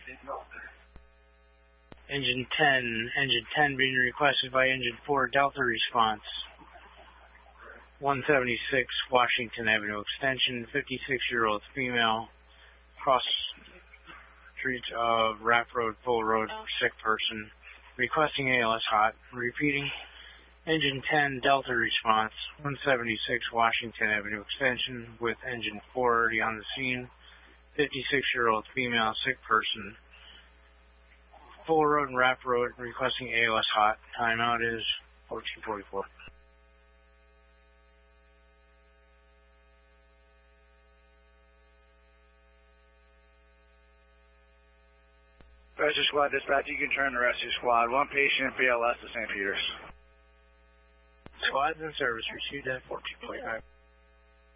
Engine 10 being requested by Engine 4, Delta response. 176 Washington Avenue Extension, 56-year-old female, cross streets of Rapp Road, Full Road, sick person, requesting ALS hot. Repeating, Engine 10 Delta response, 176 Washington Avenue Extension, with Engine 4 already on the scene, 56-year-old female, sick person, Full Road and Rapp Road, requesting ALS hot. Timeout is 14:44. Rescue Squad Dispatch, you can turn the Rescue Squad. One patient, BLS to St. Peters. Squads in service received at 14:45.